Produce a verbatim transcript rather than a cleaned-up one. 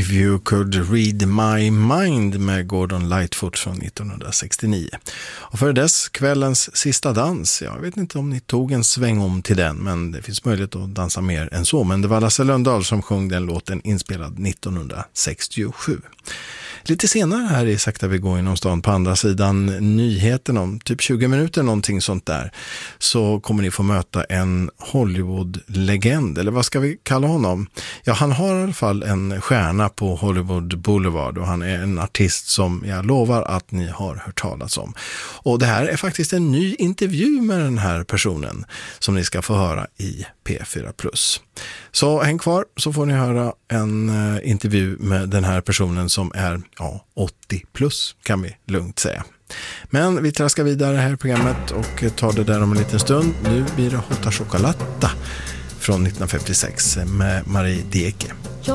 If You Could Read My Mind med Gordon Lightfoot från nittonhundrasextionio. Och för dess kvällens sista dans, jag vet inte om ni tog en sväng om till den, men det finns möjlighet att dansa mer än så. Men det var Lasse Lönndahl som sjöng den låten, inspelad nittonhundrasextiosju. Lite senare här i Sakta vi går inom stan, på andra sidan nyheten om typ tjugo minuter, någonting sånt där, så kommer ni få möta en Hollywood-legend, eller vad ska vi kalla honom? Ja, han har i alla fall en stjärna på Hollywood Boulevard och han är en artist som jag lovar att ni har hört talas om. Och det här är faktiskt en ny intervju med den här personen som ni ska få höra i P fyra plus. Så häng kvar så får ni höra en uh, intervju med den här personen som är ja, åttio plus, kan vi lugnt säga. Men vi traskar vidare här i programmet och tar det där om en liten stund. Nu blir det Hotta Chocolata från nittonhundrafemtiosex med Marie Dieke.